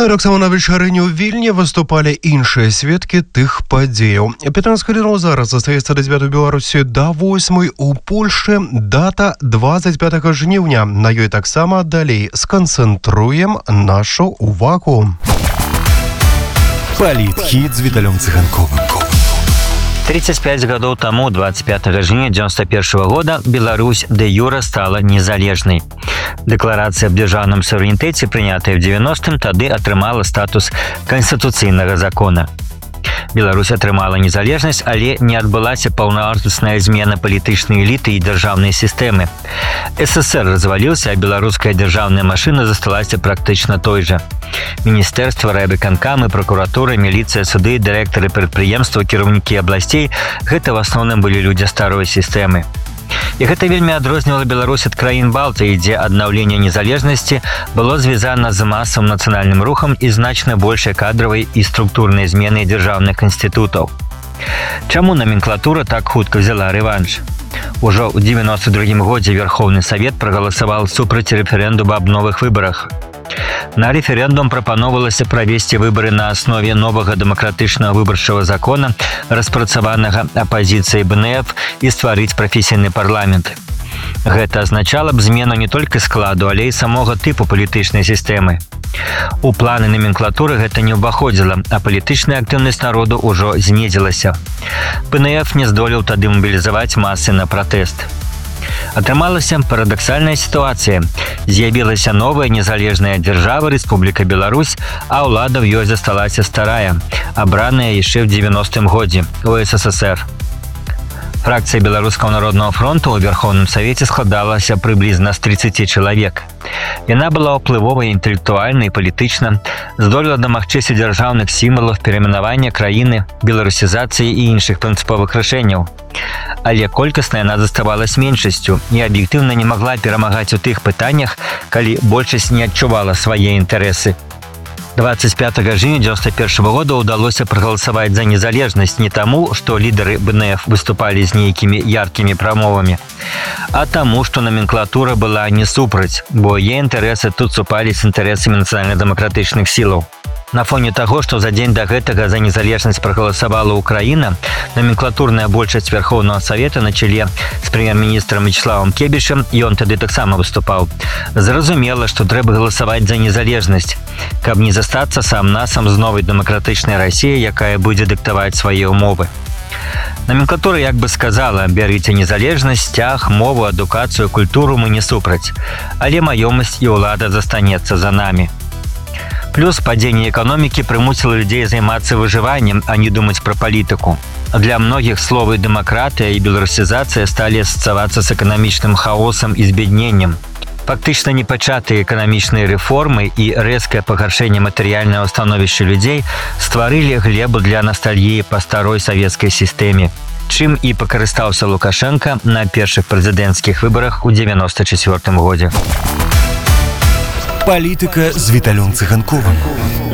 Так само на вечарыні ў Вільні выступалі іншыя сведкі тых падзеяў. 15 хвілінаў зараз застаецца да 9 у Беларусі, да 8 у Польшы, дата 25 жніўня. На ёй таксама далей сканцэнтруем нашу увагу. Палітхіт з Віталем Цыганковым. 35 гадоў таму, 25 жніўня 91 года, Беларусь дэ-юра стала незалежнай. Дэкларацыя аб дзяржаўным суверэнітэце, прынятая ў 90-м, тады атрымала статус канстытуцыйнага закона. Беларусь атрымала незалежнасць, але не адбылася паўнавартасная змена палітычнай эліты і дзяржаўнай сістэмы. СССР разваліўся, а беларуская дзяржаўная машына засталася практычна той жа. Міністэрства, райвыканкамы, пракуратура, міліцыя, суды, дырэктары прадпрыемстваў, кіраўнікі абласцей – гэта в асноўным былі людзі старой сістэмы. І гэта вельмі адрознівала Беларусь ад краін Балтыі, дзе аднаўленне незалежнасці было звязана з масавым нацыянальным рухам і значна большай кадравай і структурнай зменай дзяржаўных інстытутаў. Чаму номенклатура так хутка взяла рэванш? Ужо ў 92 годзе Верховны Савет прагаласаваў супраць рэферэндума аб новых выбарах. На рэферэндум прапаноўвалася правесці выбары на аснове новага дэмакратычнага выбарчага закона, распрацаванага апазіцыяй БНФ, і стварыць прафесійны парламент. Гэта азначала б змену не толькі складу, але і самога тыпу палітычнай сістэмы. У планы номенклатуры гэта не ўваходзіла, а палітычная актыўнасць народу ўжо знізілася. БНФ не здолеў тады мабілізаваць масы на пратэст. Атрымалася парадаксальная сітуацыя. З'явілася новая незалежная дзяржава Рэспубліка Беларусь, а ўлада ў ёй засталася старая, абраная яшчэ ў 90-м годзе у СССР. Фракцыя Беларускага народнага фронту ў Верховным Савеце складалася прыблізна з 30 чалавек. Яна была ўплывовай інтэлектуальна і палітычна, здолела дамагчыся дзяржаўных сімвалаў, перайменавання краіны, беларусізацыі і іншых прынцыповых рашэнняў. Але колькасна яна заставалась меншасцю і аб'ектыўна не магла перамагаць у тых пытаннях, калі большасць не адчувала свае інтарэсы. 25 жніўня 91 года ўдалося прагаласаваць за незалежнасць не таму, што лідары БНФ выступалі з нейкімі яркімі прамовамі, а таму, што номенклатура была не супраць, бо яе інтарэсы тут супалі з інтарэсамі нацыянальна-дэмакратычных сілаў. На фоне таго, што за дзень да гэтага за незалежнасць прагаласавала Украіна, номенклатурная большасць Верховнага Савета на чале з прэм'ер-міністрам Вячеславам Кебішам, ён тады таксама выступаў, зразумела, што трэба галасаваць за незалежнасць, каб не застацца сам-насам з новай дэмакратычнай Расіяй, якая будзе дыктаваць свае ўмовы. Номенклатура як бы сказала: бярыце незалежнасць, сцяг, мову, адукацыю, культуру мы не супраць, але маёмасць і ўлада застанецца за намі. Плюс падзенне эканомікі прымусіла людзей займацца выжываннем, а не думаць пра палітыку. Для многіх словы дэмакратыя і беларусізацыя сталі асацыявацца з эканамічным хаосам і збедненнем. Фактычна непачатыя эканамічныя рэформы і рэзкае пагаршэнне матэрыяльнага становішча людзей стварылі глебу для настальгіі па старой савецкай сістэме, чым і пакарыстаўся Лукашенка на першых прэзідэнцкіх выбарах у 94 годзе. Палітыка з Віталем Цыганковым.